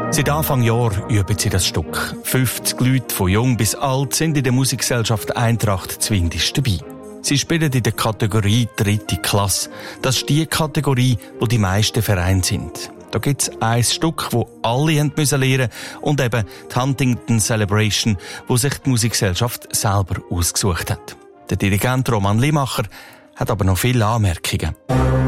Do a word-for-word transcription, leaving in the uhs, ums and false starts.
Seit Anfang Jahr üben sie das Stück. fünfzig Leute, von jung bis alt, sind in der Musikgesellschaft Eintracht Zwindisch dabei. Sie spielen in der Kategorie dritte Klasse. Das ist die Kategorie, wo die meisten Vereine sind. Da gibt es ein Stück, das alle lernen müssen und eben die Huntington Celebration, wo sich die Musikgesellschaft selber ausgesucht hat. Der Dirigent Roman Limacher hat aber noch viele Anmerkungen.